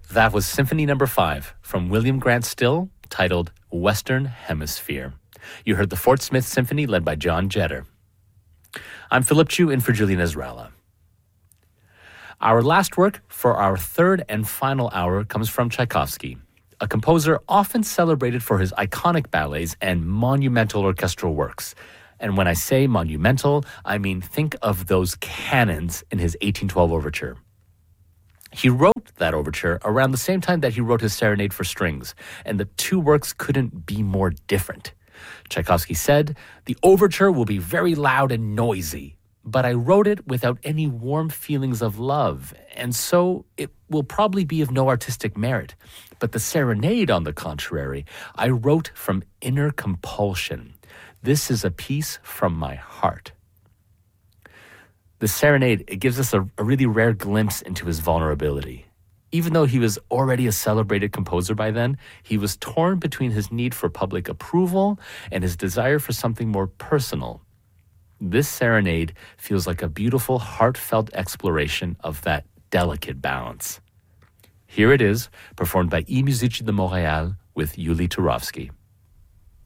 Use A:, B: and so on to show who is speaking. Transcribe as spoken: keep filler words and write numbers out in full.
A: That was Symphony Number Five from William Grant Still, titled Western Hemisphere. You heard the Fort Smith Symphony led by John Jetter. I'm Philip Chu in for Julian Ezralla. Our last work for our third and final hour comes from Tchaikovsky, a composer often celebrated for his iconic ballets and monumental orchestral works. And when I say monumental, I mean think of those cannons in his eighteen twelve overture. He wrote that overture around the same time that he wrote his Serenade for Strings, and the two works couldn't be more different. Tchaikovsky said, "The overture will be very loud and noisy, but I wrote it without any warm feelings of love, and so it will probably be of no artistic merit. But the Serenade, on the contrary, I wrote from inner compulsion. This is a piece from my heart." The Serenade, it gives us a, a really rare glimpse into his vulnerability. Even though he was already a celebrated composer by then, he was torn between his need for public approval and his desire for something more personal. This Serenade feels like a beautiful, heartfelt exploration of that delicate balance. Here it is, performed by I Musici de Montréal with Yuli Turovsky.